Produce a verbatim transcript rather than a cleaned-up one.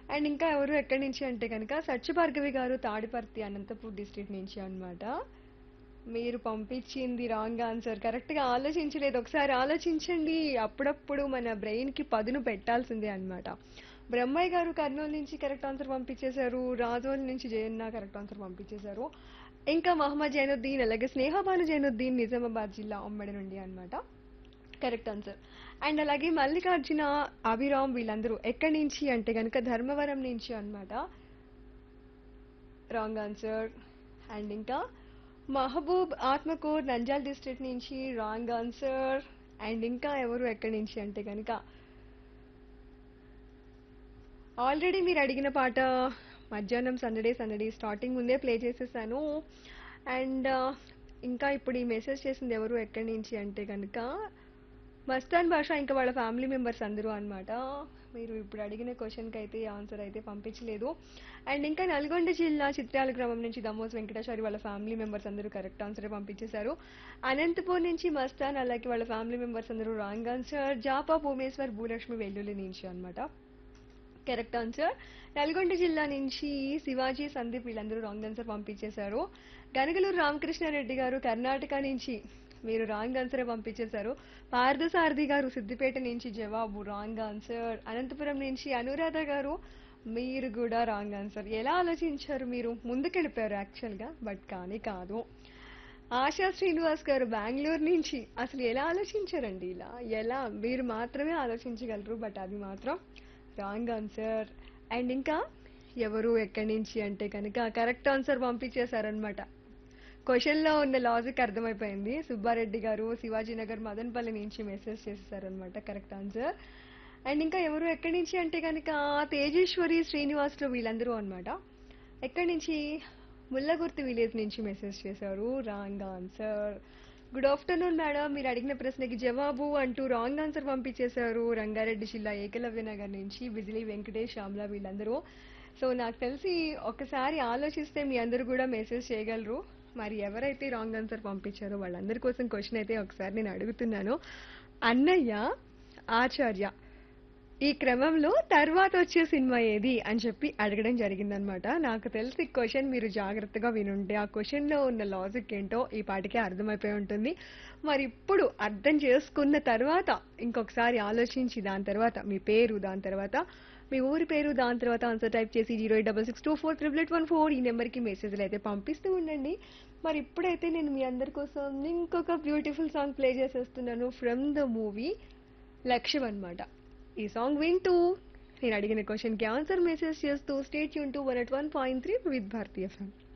And ఇంకా ఎవరు ఎక్కడి నుంచి అంటే కనుక సత్యభార్గవి గారు తాడిపర్తి అనంతపూర్ డిస్ట్రిక్ట్ నుంచి అన్నమాట. మీరు పంపించింది రాంగ్ ఆన్సర్. కరెక్ట్‌గా ఆలోచించలేదు. ఒకసారి ఆలోచించండి. అప్పుడప్పుడు మన బ్రెయిన్‌కి పదును పెట్టాల్సిందే అన్నమాట. బ్రహ్మయ్య గారు కర్నూలు నుంచి కరెక్ట్ ఆన్సర్ పంపించేశారు. రాజోల్ నుంచి జయన్న కరెక్ట్ ఆన్సర్ పంపించేశారు. ఇంకా మహమ్మద్ జైనుద్దీన్ అలాగే స్నేహబాను జైనుద్దీన్ నిజామాబాద్ జిల్లా ఉమ్మడి నుండి అన్నమాట. Correct answer. అండ్ అలాగే మల్లికార్జున అభిరామ్ వీళ్ళందరూ ఎక్కడి నుంచి అంటే కనుక ధర్మవరం నుంచి అన్నమాట. Wrong answer. అండ్ ఇంకా మహబూబ్ ఆత్మకూర్ నంజాల్ డిస్ట్రిక్ట్ నుంచి రాంగ్ ఆన్సర్. అండ్ ఇంకా ఎవరు ఎక్కడి నుంచి అంటే కనుక ఆల్రెడీ మీరు అడిగిన పాట మధ్యాహ్నం సందడే సందడి స్టార్టింగ్ ముందే ప్లే చేసేసాను. అండ్ ఇంకా ఇప్పుడు ఈ మెసేజ్ చేసింది ఎవరు ఎక్కడి నుంచి అంటే కనుక మస్తాన్ భాష ఇంకా వాళ్ళ ఫ్యామిలీ మెంబర్స్ అందరూ అన్నమాట. మీరు ఇప్పుడు అడిగిన క్వశ్చన్కి అయితే ఆన్సర్ అయితే పంపించలేదు. అండ్ ఇంకా నల్గొండ జిల్లా చిత్రాల గ్రామం నుంచి దమోస్ వెంకటేశ్వరి వాళ్ళ ఫ్యామిలీ మెంబర్స్ అందరూ కరెక్ట్ ఆన్సర్ పంపించేశారు. అనంతపూర్ నుంచి మస్తాన్ అలాగే వాళ్ళ ఫ్యామిలీ మెంబర్స్ అందరూ రాంగ్ ఆన్సర్. జాపా భూమేశ్వర్ భూలక్ష్మి వెల్లుల్లి నుంచి అన్నమాట. Correct answer. నల్గొండ జిల్లా నుంచి శివాజీ సందీప్ వీళ్ళందరూ రాంగ్ ఆన్సర్ పంపించేశారు. గనగలూరు రామకృష్ణారెడ్డి గారు కర్ణాటక నుంచి మీరు రాంగ్ ఆన్సర్ పంపించేశారు. పార్థసారథి గారు సిద్దిపేట నుంచి జవాబు రాంగ్ ఆన్సర్. అనంతపురం నుంచి అనురాధ గారు మీరు కూడా రాంగ్ ఆన్సర్. ఎలా ఆలోచించారు మీరు? ముందుకెళ్ళిపోయారు యాక్చువల్గా, బట్ కానీ కాదు. ఆశా శ్రీనివాస్ గారు బెంగళూరు నుంచి అసలు ఎలా ఆలోచించారండి? ఇలా ఎలా? మీరు మాత్రమే ఆలోచించగలరు, బట్ అది మాత్రం రాంగ్ ఆన్సర్. అండ్ ఇంకా ఎవరు ఎక్కడి నుంచి అంటే కనుక కరెక్ట్ ఆన్సర్ పంపించేశారనమాట. క్వశ్చన్లో ఉన్న లాజిక్ అర్థమైపోయింది. సుబ్బారెడ్డి గారు శివాజీనగర్ మదన్పల్లి నుంచి మెసేజ్ చేసేసారనమాట. Correct answer. అండ్ ఇంకా ఎవరు ఎక్కడి నుంచి అంటే కనుక తేజేశ్వరి శ్రీనివాసులు వీళ్ళందరూ అనమాట. ఎక్కడి నుంచి? ముల్లగుర్తి విలేజ్ నుంచి మెసేజ్ చేశారు. Wrong answer. Good afternoon madam, మీరు అడిగిన ప్రశ్నకి జవాబు అంటూ రాంగ్ ఆన్సర్ పంపించేశారు. రంగారెడ్డి జిల్లా ఏకలవ్య నగర్ నుంచి బిజిలీ వెంకటేష్ శ్యామ్ల వీళ్ళందరూ. సో నాకు తెలిసి ఒకసారి ఆలోచిస్తే మీ అందరూ కూడా మెసేజ్ చేయగలరు. మరి ఎవరైతే రాంగ్ ఆన్సర్ పంపించారో వాళ్ళందరి కోసం క్వశ్చన్ అయితే ఒకసారి నేను అడుగుతున్నాను. అన్నయ్య, ఆచార్య ఈ క్రమంలో తర్వాత వచ్చే సినిమా ఏది అని చెప్పి అడగడం జరిగిందనమాట. నాకు తెలిసి క్వశ్చన్ మీరు జాగ్రత్తగా వినుంటే ఆ క్వశ్చన్లో ఉన్న లాజిక్ ఏంటో ఈ పాటికే అర్థమైపోయి ఉంటుంది. మరి ఇప్పుడు అర్థం చేసుకున్న తర్వాత ఇంకొకసారి ఆలోచించి దాని తర్వాత మీ పేరు, దాని తర్వాత మీ ఊరి పేరు, దాని తర్వాత ఆన్సర్ టైప్ చేసి zero eight double six two four triple eight one four ఈ నెంబర్కి మెసేజ్లు అయితే పంపిస్తూ ఉండండి. మరి ఇప్పుడైతే నేను మీ అందరి కోసం ఇంకొక బ్యూటిఫుల్ సాంగ్ ప్లే చేసేస్తున్నాను ఫ్రమ్ ద మూవీ లక్ష్యం అన్నమాట. ఈ సాంగ్ వింటూ నేను అడిగిన క్వశ్చన్కి ఆన్సర్ మెసేజ్ చేస్తూ stay tune to one at one point three with Bharatiya FM.